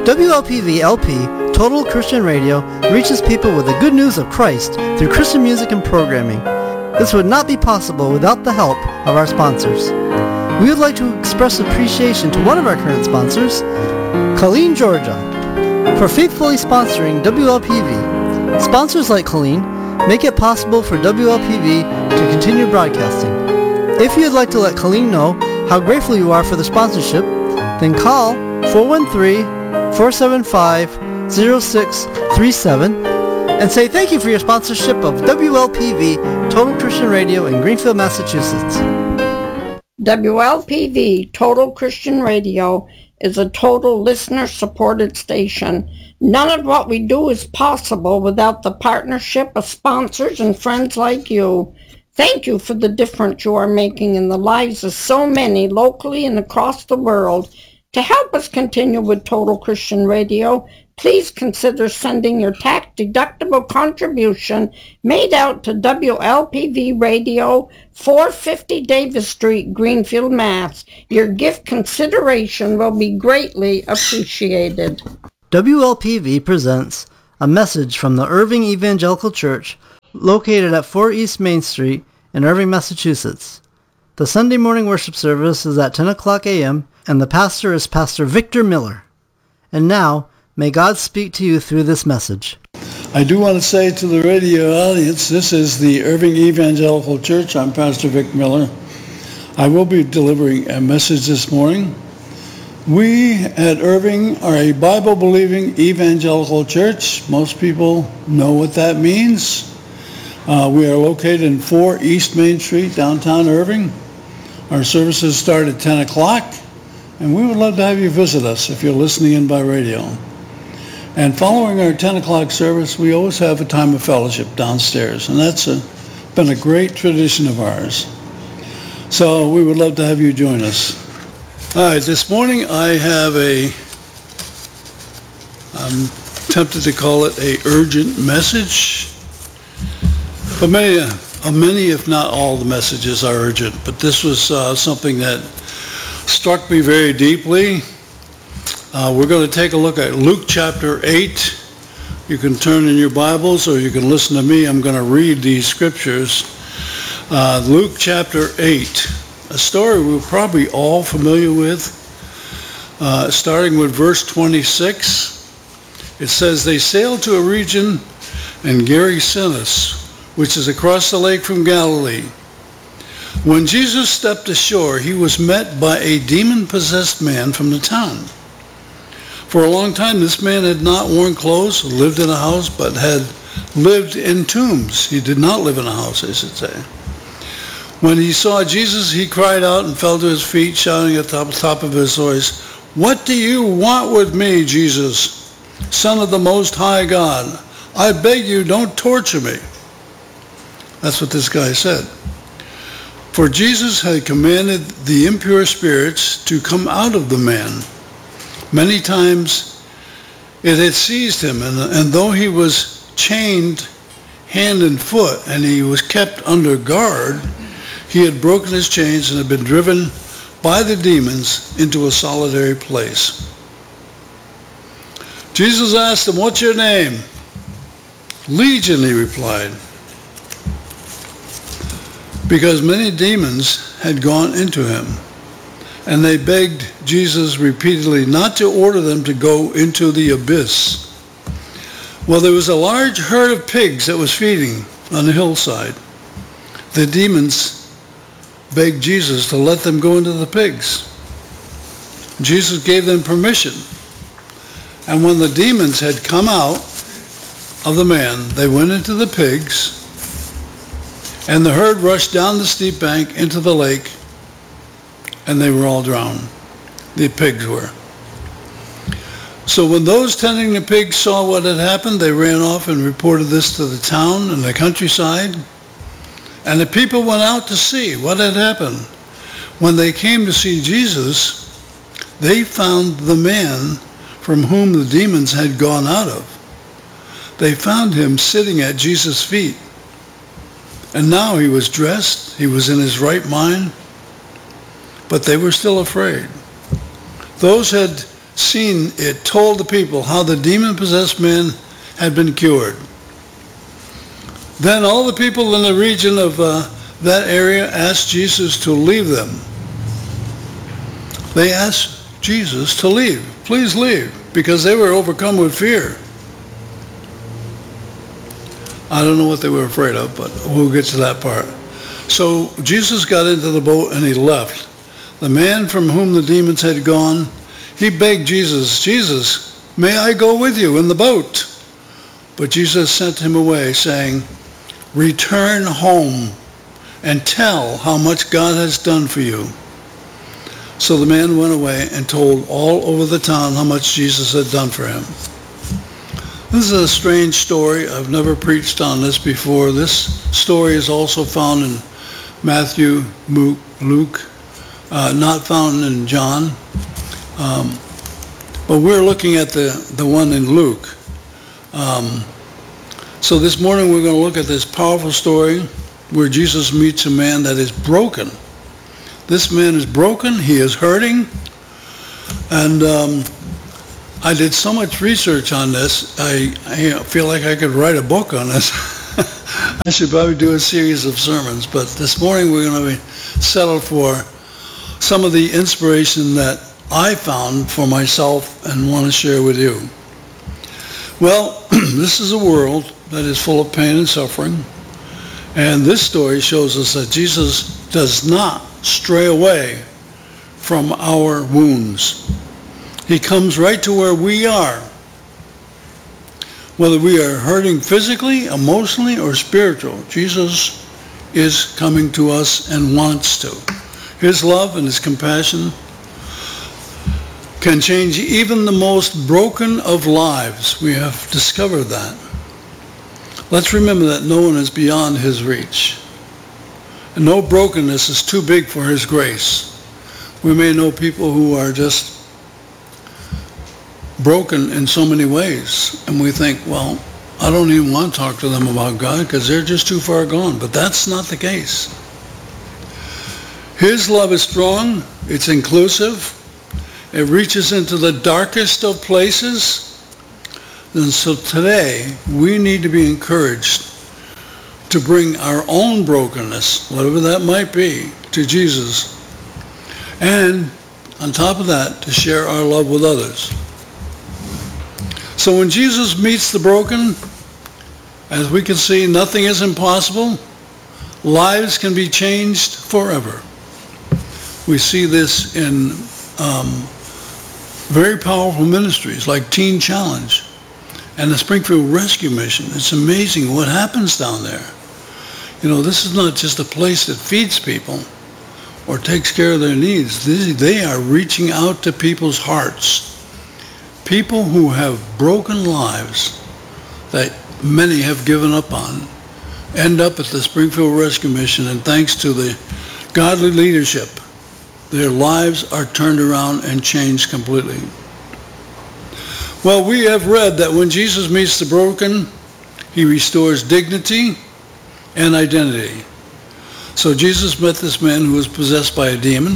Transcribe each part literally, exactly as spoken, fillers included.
W L P V L P, Total Christian Radio, reaches people with the good news of Christ through Christian music and programming. This would not be possible without the help of our sponsors. We would like to express appreciation to one of our current sponsors, Colleen, Georgia, for faithfully sponsoring W L P V. Sponsors like Colleen make it possible for W L P V to continue broadcasting. If you'd like to let Colleen know how grateful you are for the sponsorship, then call four one three, four seven five, zero six three seven and say thank you for your sponsorship of W L P V, Total Christian Radio in Greenfield, Massachusetts. W L P V, Total Christian Radio, is a total listener-supported station. None of what we do is possible without the partnership of sponsors and friends like you. Thank you for the difference you are making in the lives of so many locally and across the world. To help us continue with Total Christian Radio, please consider sending your tax-deductible contribution made out to W L P V Radio, four fifty Davis Street, Greenfield, Mass. Your gift consideration will be greatly appreciated. W L P V presents a message from the Irving Evangelical Church, located at four East Main Street in Irving, Massachusetts. The Sunday morning worship service is at ten o'clock a.m., and the pastor is Pastor Victor Miller. And now, may God speak to you through this message. I do want to say to the radio audience, this is the Irving Evangelical Church. I'm Pastor Vic Miller. I will be delivering a message this morning. We at Irving are a Bible-believing evangelical church. Most people know what that means. Uh, we are located in four East Main Street, downtown Irving. Our services start at ten o'clock, and we would love to have you visit us if you're listening in by radio. And following our ten o'clock service, we always have a time of fellowship downstairs, and that's a, been a great tradition of ours. So we would love to have you join us. All right, this morning I have a, I'm tempted to call it a urgent message, but many, uh, many if not all the messages are urgent, but this was uh, something that struck me very deeply. Uh, we're going to take a look at Luke chapter eight. You can turn in your Bibles or you can listen to me. I'm going to read these scriptures. Uh, Luke chapter eight, a story we're probably all familiar with. Uh, starting with verse twenty-six, it says, they sailed to a region in Gerasenes, which is across the lake from Galilee. When Jesus stepped ashore, he was met by a demon-possessed man from the town. For a long time, this man had not worn clothes, lived in a house, but had lived in tombs. He did not live in a house, I should say. When he saw Jesus, he cried out and fell to his feet, shouting at the top of his voice, "What do you want with me, Jesus, Son of the Most High God? I beg you, don't torture me." That's what this guy said. For Jesus had commanded the impure spirits to come out of the man. Many times it had seized him, and, and though he was chained hand and foot and he was kept under guard, he had broken his chains and had been driven by the demons into a solitary place. Jesus asked him, "What's your name?" "Legion," he replied, because many demons had gone into him. And they begged Jesus repeatedly not to order them to go into the abyss. Well, there was a large herd of pigs that was feeding on the hillside. The demons begged Jesus to let them go into the pigs. Jesus gave them permission. And when the demons had come out of the man, they went into the pigs, and the herd rushed down the steep bank into the lake, and they were all drowned. The pigs were. So when those tending the pigs saw what had happened, they ran off and reported this to the town and the countryside. And the people went out to see what had happened. When they came to see Jesus, they found the man from whom the demons had gone out of. They found him sitting at Jesus' feet. And now he was dressed, he was in his right mind, but they were still afraid. Those had seen it, told the people how the demon-possessed man had been cured. Then all the people in the region of uh, that area asked Jesus to leave them. They asked Jesus to leave. Please leave, because they were overcome with fear. I don't know what they were afraid of, but we'll get to that part. So Jesus got into the boat and he left. The man from whom the demons had gone, he begged Jesus, Jesus, may I go with you in the boat? But Jesus sent him away, saying, return home and tell how much God has done for you. So the man went away and told all over the town how much Jesus had done for him. This is a strange story. I've never preached on this before. This story is also found in Matthew, Luke, uh, not found in John. Um, but we're looking at the, the one in Luke. Um, so this morning we're going to look at this powerful story where Jesus meets a man that is broken. This man is broken. He is hurting. And um, I did so much research on this, I, I feel like I could write a book on this. I should probably do a series of sermons, but this morning we're going to be settled for some of the inspiration that I found for myself and want to share with you. Well, this is a world that is full of pain and suffering, and this story shows us that Jesus does not stray away from our wounds. He comes right to where we are. Whether we are hurting physically, emotionally, or spiritual, Jesus is coming to us and wants to. His love and his compassion can change even the most broken of lives. We have discovered that. Let's remember that no one is beyond his reach. And no brokenness is too big for his grace. We may know people who are just broken in so many ways, and we think, well, I don't even want to talk to them about God because they're just too far gone. But that's not the case. His love is strong. It's inclusive. It reaches into the darkest of places. And so today, we need to be encouraged to bring our own brokenness, whatever that might be, to Jesus. And on top of that, to share our love with others. So when Jesus meets the broken, as we can see, nothing is impossible. Lives can be changed forever. We see this in um, very powerful ministries like Teen Challenge and the Springfield Rescue Mission. It's amazing what happens down there. You know, this is not just a place that feeds people or takes care of their needs. They are reaching out to people's hearts. People who have broken lives that many have given up on end up at the Springfield Rescue Mission, and thanks to the godly leadership, their lives are turned around and changed completely. Well, we have read that when Jesus meets the broken, he restores dignity and identity. So Jesus met this man who was possessed by a demon.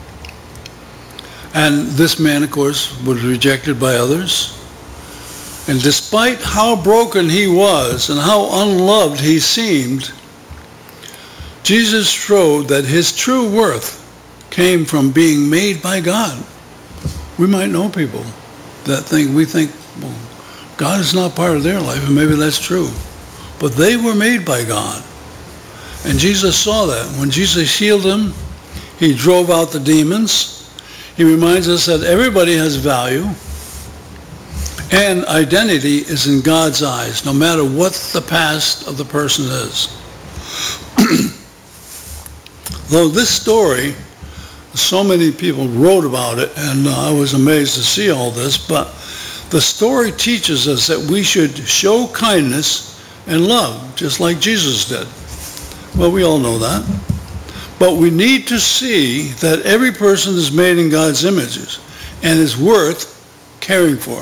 And this man, of course, was rejected by others. And despite how broken he was and how unloved he seemed, Jesus showed that his true worth came from being made by God. We might know people that think, we think, well, God is not part of their life, and maybe that's true. But they were made by God. And Jesus saw that. When Jesus healed them, he drove out the demons. He reminds us that everybody has value, and identity is in God's eyes, no matter what the past of the person is. Though this story, so many people wrote about it, and uh, I was amazed to see all this, but the story teaches us that we should show kindness and love, just like Jesus did. Well, we all know that. But we need to see that every person is made in God's images and is worth caring for.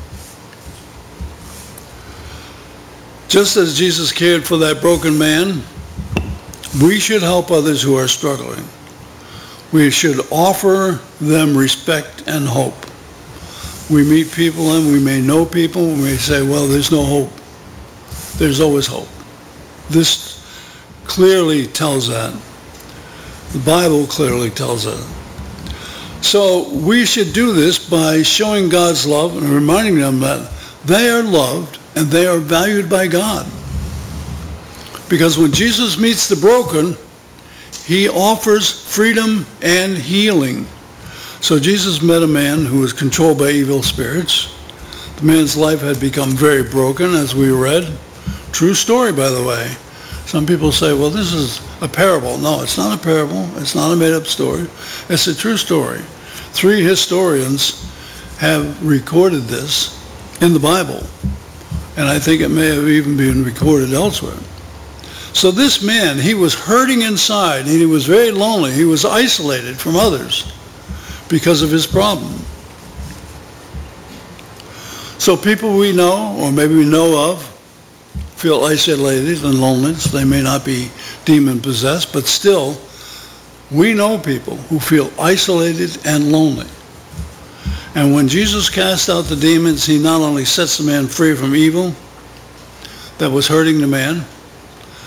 Just as Jesus cared for that broken man, we should help others who are struggling. We should offer them respect and hope. We meet people and we may know people and we say, well, there's no hope. There's always hope. This clearly tells that. The Bible clearly tells that. So we should do this by showing God's love and reminding them that they are loved and they are valued by God. Because when Jesus meets the broken, he offers freedom and healing. So Jesus met a man who was controlled by evil spirits. The man's life had become very broken, as we read. True story, by the way. Some people say, well, this is a parable. No, it's not a parable. It's not a made-up story. It's a true story. Three historians have recorded this in the Bible, and I think it may have even been recorded elsewhere. So this man, he was hurting inside, and he was very lonely. He was isolated from others because of his problem. So people we know, or maybe we know of, feel isolated and lonely. They may not be demon-possessed, but still, we know people who feel isolated and lonely. And when Jesus cast out the demons, he not only sets the man free from evil that was hurting the man,